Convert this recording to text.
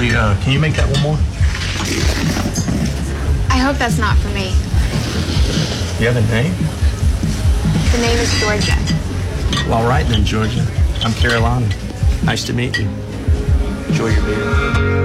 Leslie, can you make that one more? I hope that's not for me. You have a name? The name is Georgia. Well, all right then, Georgia. I'm Carolina. Nice to meet you. Enjoy your beer.